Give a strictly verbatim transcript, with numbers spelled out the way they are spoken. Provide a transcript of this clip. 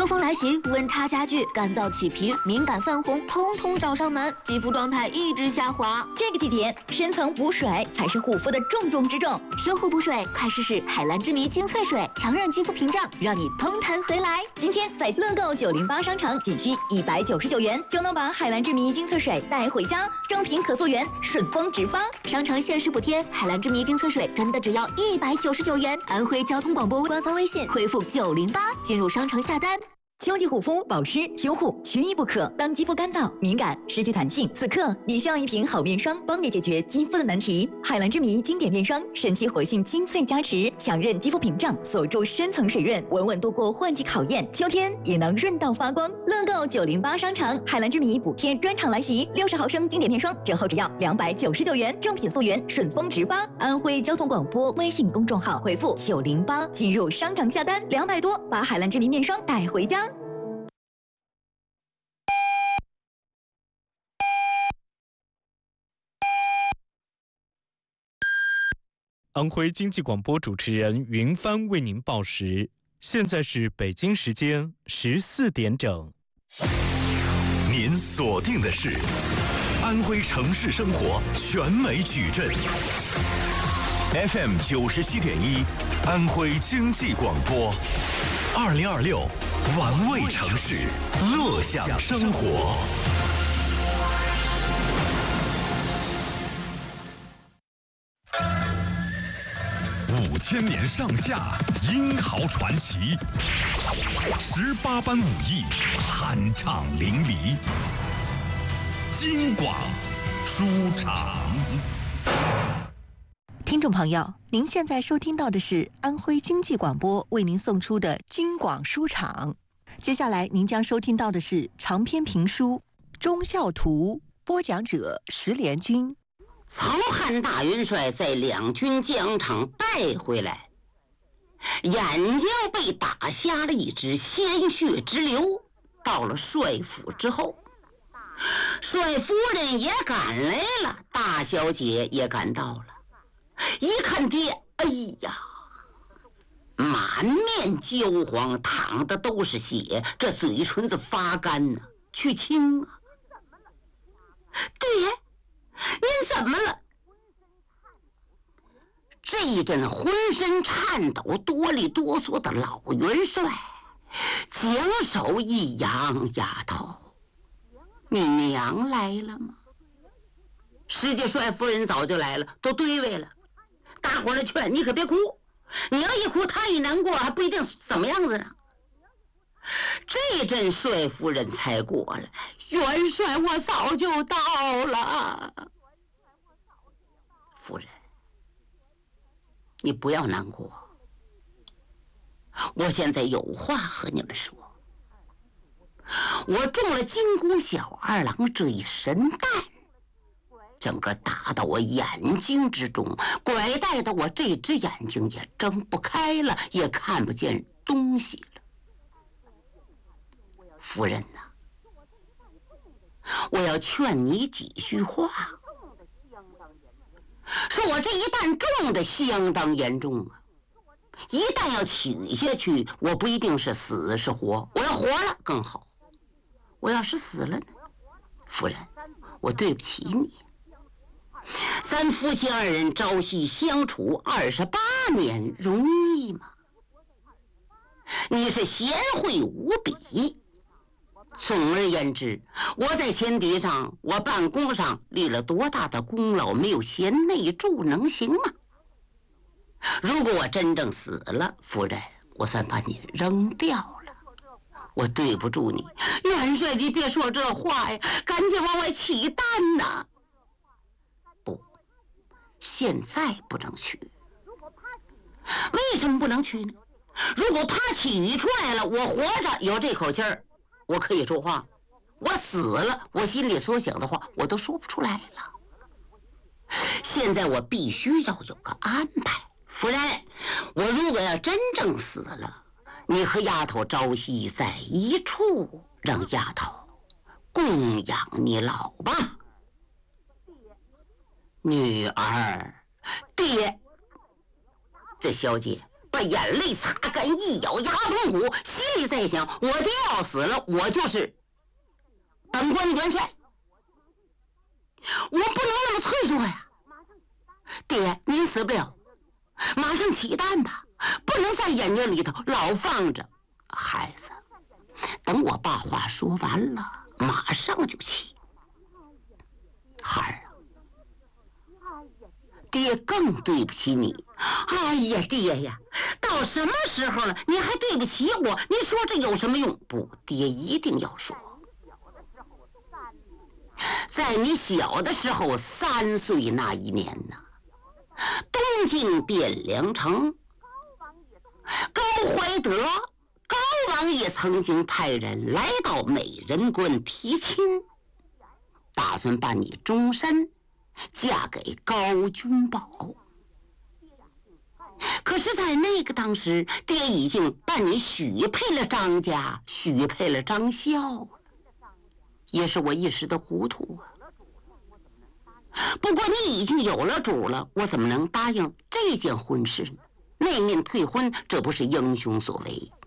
秋风来袭，温差加剧，干燥起皮、敏感泛红，通通找上门，肌肤状态一直下滑。 这个季节，深层补水才是护肤的重中之重。 修护补水，快试试海蓝之谜精粹水，强韧肌肤屏障，让你嘭弹回来。 今天在乐购九零八商城，仅需一百九十九元就能把海蓝之谜精粹水带回家，正品可溯源，顺丰直发。 商城限时补贴，海蓝之谜精粹水真的只要一百九十九元。安徽交通广播官方微信回复九零八进入商城下单。 秋季护肤、保湿、修护缺一不可。当肌肤干燥、敏感、失去弹性，此刻你需要一瓶好面霜，帮你解决肌肤的难题。海蓝之谜经典面霜，神奇活性精粹加持，强韧肌肤屏障，锁住深层水润，稳稳度过换季考验。秋天也能润到发光。乐购九零八商城，海蓝之谜补贴专场来袭，六十毫升经典面霜折后只要两百九十九元，正品溯源，顺丰直发。安徽交通广播微信公众号回复九零八进入商城下单，两百多把海蓝之谜面霜带回家。 安徽经济广播主持人云帆为您报时，现在是北京时间十四点整。 您锁定的是安徽城市生活全美矩阵 F M 九十七点一，安徽经济广播，二零二六玩味城市，乐享生活。五千年上下，英豪传奇；十八般武艺，酣畅淋漓。京广书场。 听众朋友，您现在收听到的是安徽经济广播为您送出的京广书场。接下来您将收听到的是长篇评书《忠孝图》，播讲者石连军。 曹汉大元帅在两军疆场败回来，眼睛被打瞎了一只，鲜血直流。到了帅府之后，帅夫人也赶来了，大小姐也赶到了。一看爹，哎呀，满面焦黄，淌的都是血，这嘴唇子发干呢、啊，去青啊！爹，您怎么了？这一阵浑身颤抖、哆里哆嗦的老元帅，将手一扬：“丫头，你娘来了吗？”石家帅夫人早就来了，都堆位了。大伙儿的劝你可别哭，你要一哭，他一难过，还不一定怎么样子呢。这阵帅夫人才过来，元帅，我早就到了。夫人，你不要难过，我现在有话和你们说。我中了金箍小二郎这一神弹，整个打到我眼睛之中，拐带的我这只眼睛也睁不开了，也看不见东西了。夫人呐、啊，我要劝你几句话。说我这一弹中的相当严重啊，一旦要取下去，我不一定是死是活，我要活了更好。我要是死了呢，夫人，我对不起你。咱夫妻二人朝夕相处二十八年，容易吗？你是贤惠无比。总而言之，我在前敌上，我办公上立了多大的功劳，没有贤内助能行吗？如果我真正死了，夫人，我算把你扔掉了，我对不住你。元帅，你别说这话呀，赶紧往外起弹呐！不，现在不能取。为什么不能取呢？如果他取出来了，我活着有这口气儿，我可以说话。我死了，我心里所想的话我都说不出来了。现在我必须要有个安排。夫人，我如果要真正死了，你和丫头朝夕在一处，让丫头供养你老吧。女儿，爹，这小姐把眼泪擦干，一咬牙痛虎，心里在想：我爹要死了，我就是本官元帅，我不能那么脆弱呀！爹，您死不了，马上起弹吧，不能在眼睛里头老放着。孩子，等我把话说完了，马上就起。孩儿啊，爹更对不起你。哎呀，爹呀，到什么时候了，你还对不起我？你说这有什么用？不，爹一定要说。在你小的时候，三岁那一年呢，东晋汴梁城，高怀德高王爷曾经派人来到美人关提亲，打算办你终身嫁给高君宝。可是在那个当时，爹已经办你许配了张家，许配了张孝，也是我一时的糊涂啊。不过你已经有了主了，我怎么能答应这件婚事呢？内面退婚，这不是英雄所为。